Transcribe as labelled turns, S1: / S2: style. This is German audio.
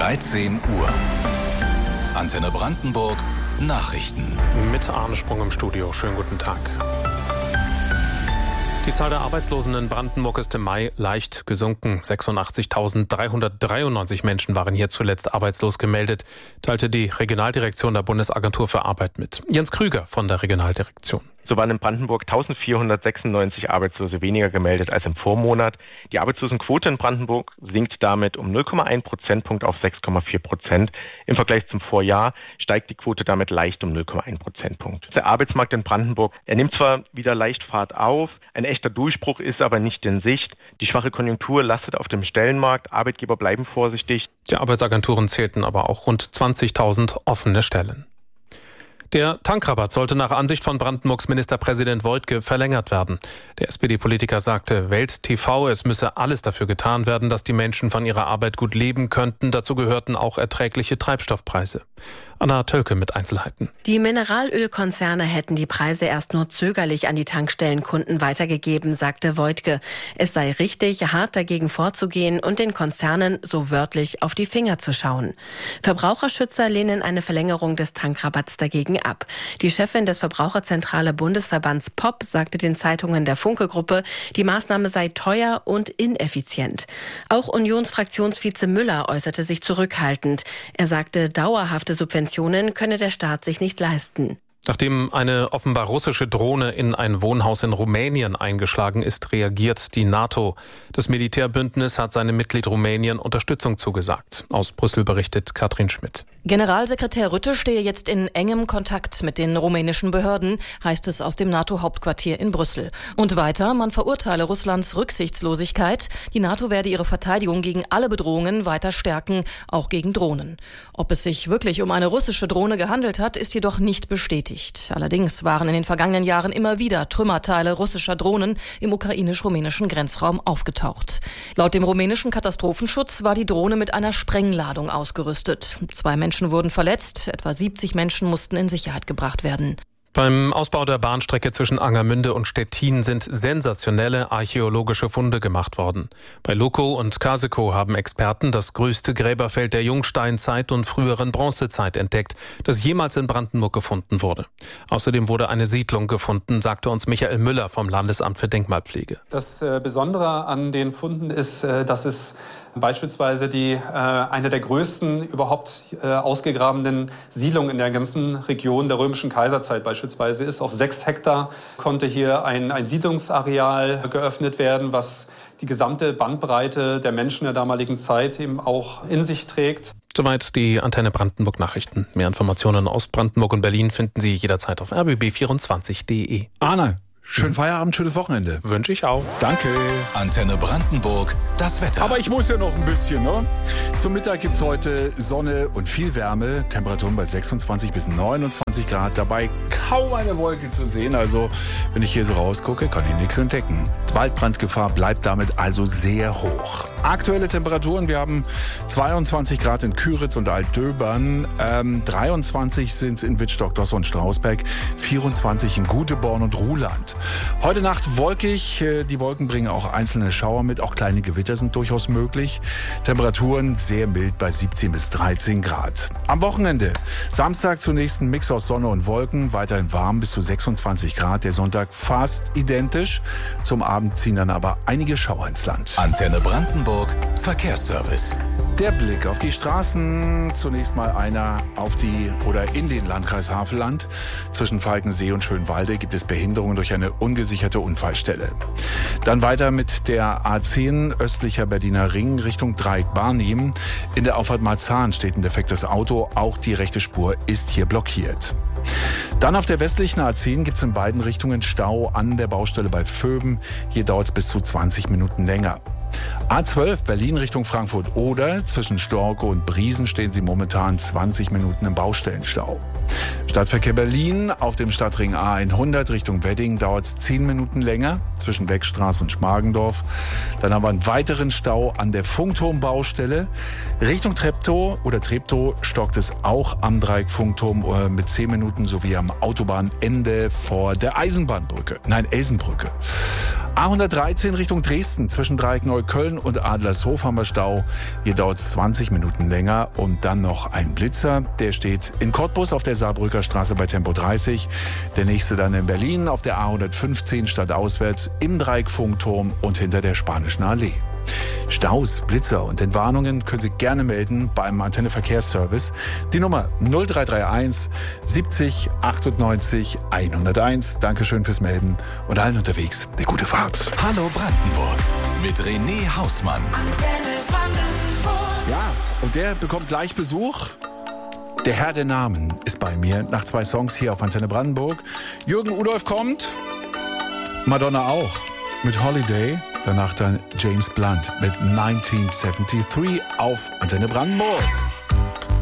S1: 13 Uhr. Antenne Brandenburg Nachrichten.
S2: Mit Arne Sprung im Studio. Schönen guten Tag. Die Zahl der Arbeitslosen in Brandenburg ist im Mai leicht gesunken. 86.393 Menschen waren hier zuletzt arbeitslos gemeldet, teilte die Regionaldirektion der Bundesagentur für Arbeit mit. Jens Krüger von der Regionaldirektion.
S3: So waren in Brandenburg 1496 Arbeitslose weniger gemeldet als im Vormonat. Die Arbeitslosenquote in Brandenburg sinkt damit um 0,1 Prozentpunkt auf 6,4%. Im Vergleich zum Vorjahr steigt die Quote damit leicht um 0,1 Prozentpunkt. Der Arbeitsmarkt in Brandenburg, er nimmt zwar wieder leicht Fahrt auf, ein echter Durchbruch ist aber nicht in Sicht. Die schwache Konjunktur lastet auf dem Stellenmarkt, Arbeitgeber bleiben vorsichtig.
S2: Die Arbeitsagenturen zählten aber auch rund 20.000 offene Stellen. Der Tankrabatt sollte nach Ansicht von Brandenburgs Ministerpräsident Woidke verlängert werden. Der SPD-Politiker sagte Welt TV, es müsse alles dafür getan werden, dass die Menschen von ihrer Arbeit gut leben könnten. Dazu gehörten auch erträgliche Treibstoffpreise. Anna Tölke mit Einzelheiten.
S4: Die Mineralölkonzerne hätten die Preise erst nur zögerlich an die Tankstellenkunden weitergegeben, sagte Woidke. Es sei richtig, hart dagegen vorzugehen und den Konzernen so wörtlich auf die Finger zu schauen. Verbraucherschützer lehnen eine Verlängerung des Tankrabatts dagegen ab. Die Chefin des Verbraucherzentrale Bundesverbands POP sagte den Zeitungen der Funke-Gruppe, die Maßnahme sei teuer und ineffizient. Auch Unionsfraktionsvize Müller äußerte sich zurückhaltend. Er sagte, dauerhafte Subventionen könne der Staat sich nicht leisten.
S2: Nachdem eine offenbar russische Drohne in ein Wohnhaus in Rumänien eingeschlagen ist, reagiert die NATO. Das Militärbündnis hat seinem Mitglied Rumänien Unterstützung zugesagt. Aus Brüssel berichtet Katrin Schmidt.
S5: Generalsekretär Rutte stehe jetzt in engem Kontakt mit den rumänischen Behörden, heißt es aus dem NATO-Hauptquartier in Brüssel. Und weiter, man verurteile Russlands Rücksichtslosigkeit. Die NATO werde ihre Verteidigung gegen alle Bedrohungen weiter stärken, auch gegen Drohnen. Ob es sich wirklich um eine russische Drohne gehandelt hat, ist jedoch nicht bestätigt. Allerdings waren in den vergangenen Jahren immer wieder Trümmerteile russischer Drohnen im ukrainisch-rumänischen Grenzraum aufgetaucht. Laut dem rumänischen Katastrophenschutz war die Drohne mit einer Sprengladung ausgerüstet. 2 Menschen wurden verletzt, etwa 70 Menschen mussten in Sicherheit gebracht werden.
S2: Beim Ausbau der Bahnstrecke zwischen Angermünde und Stettin sind sensationelle archäologische Funde gemacht worden. Bei Lokow und Kasekow haben Experten das größte Gräberfeld der Jungsteinzeit und früheren Bronzezeit entdeckt, das jemals in Brandenburg gefunden wurde. Außerdem wurde eine Siedlung gefunden, sagte uns Michael Müller vom Landesamt für Denkmalpflege.
S6: Das Besondere an den Funden ist, dass es beispielsweise eine der größten überhaupt ausgegrabenen Siedlungen in der ganzen Region der römischen Kaiserzeit beispielsweise ist. Auf 6 Hektar konnte hier ein Siedlungsareal geöffnet werden, was die gesamte Bandbreite der Menschen der damaligen Zeit eben auch in sich trägt.
S2: Soweit die Antenne Brandenburg Nachrichten. Mehr Informationen aus Brandenburg und Berlin finden Sie jederzeit auf rbb24.de.
S7: Arne, schönen Feierabend, schönes Wochenende.
S2: Wünsche ich auch.
S7: Danke.
S1: Antenne Brandenburg, das Wetter.
S7: Aber ich muss ja noch ein bisschen, ne? Zum Mittag gibt's heute Sonne und viel Wärme. Temperaturen bei 26 bis 29 Grad. Dabei kaum eine Wolke zu sehen. Also, wenn ich hier so rausgucke, kann ich nichts entdecken. Waldbrandgefahr bleibt damit also sehr hoch. Aktuelle Temperaturen, wir haben 22 Grad in Küritz und Altdöbern. 23 sind es in Wittstock, Dosse und Strausberg. 24 in Guteborn und Ruhland. Heute Nacht wolkig. Die Wolken bringen auch einzelne Schauer mit. Auch kleine Gewitter sind durchaus möglich. Temperaturen sehr mild bei 17 bis 13 Grad. Am Wochenende, Samstag zunächst ein Mix aus Sonne und Wolken. Weiterhin warm bis zu 26 Grad. Der Sonntag fast identisch. Zum Abend ziehen dann aber einige Schauer ins Land.
S1: Antenne Brandenburg, Verkehrsservice.
S7: Der Blick auf die Straßen. Zunächst mal einer in den Landkreis Havelland. Zwischen Falkensee und Schönwalde gibt es Behinderungen durch eine ungesicherte Unfallstelle. Dann weiter mit der A10 östlicher Berliner Ring Richtung Dreieck-Barnim. In der Auffahrt Marzahn steht ein defektes Auto. Auch die rechte Spur ist hier blockiert. Dann auf der westlichen A10 gibt es in beiden Richtungen Stau an der Baustelle bei Vöben. Hier dauert es bis zu 20 Minuten länger. A12 Berlin Richtung Frankfurt-Oder. Zwischen Storkow und Briesen stehen Sie momentan 20 Minuten im Baustellenstau. Stadtverkehr Berlin auf dem Stadtring A100 Richtung Wedding dauert es 10 Minuten länger zwischen Beckstraße und Schmargendorf. Dann haben wir einen weiteren Stau an der Funkturmbaustelle. Richtung Treptow stockt es auch am Dreieck Funkturm mit 10 Minuten sowie am Autobahnende vor der Eisenbrücke. A113 Richtung Dresden zwischen Dreieck-Neukölln und Adlershof haben wir Stau. Hier dauert es 20 Minuten länger. Und dann noch ein Blitzer. Der steht in Cottbus auf der Saarbrücker Straße bei Tempo 30. Der nächste dann in Berlin auf der A115 stadtauswärts im Dreieck-Funkturm und hinter der Spanischen Allee. Staus, Blitzer und Entwarnungen können Sie gerne melden beim Antenne Verkehrsservice. Die Nummer 0331 70 98 101. Dankeschön fürs Melden und allen unterwegs eine gute Fahrt.
S1: Hallo Brandenburg mit René Hausmann.
S8: Antenne Brandenburg.
S7: Ja, und der bekommt gleich Besuch. Der Herr der Namen ist bei mir nach 2 Songs hier auf Antenne Brandenburg. Jürgen Udolph kommt, Madonna auch mit Holiday. Danach dann James Blunt mit 1973 auf Antenne Brandenburg.